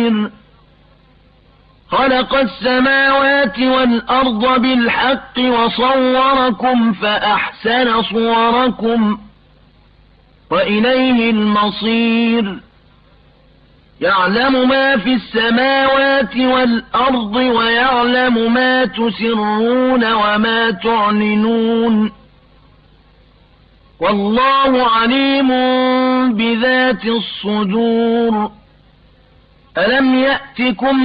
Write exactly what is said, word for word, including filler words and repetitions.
بصير خلق السماوات والأرض بالحق وصوركم فأحسن صوركم وإليه المصير يعلم ما في السماوات والأرض ويعلم ما تسرون وما تعلنون والله عليم بذات الصدور ألم يأتكم